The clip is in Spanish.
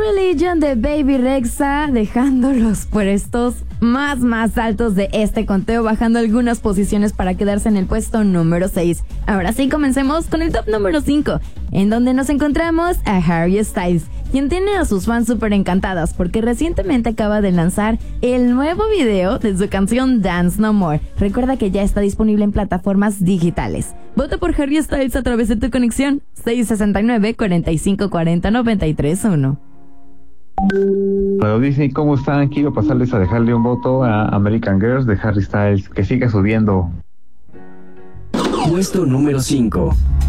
Religion de Baby Rexha, dejando los puestos más altos de este conteo, bajando algunas posiciones para quedarse en el puesto número 6. Ahora sí, comencemos con el top número 5, en donde nos encontramos a Harry Styles, quien tiene a sus fans súper encantadas porque recientemente acaba de lanzar el nuevo video de su canción Dance No More. Recuerda que ya está disponible en plataformas digitales. Vota por Harry Styles a través de tu conexión 669-4540-931. Bueno, Disney, ¿cómo están? Quiero pasarles a dejarle un voto a American Girls de Harry Styles, que siga subiendo. Puesto número 5.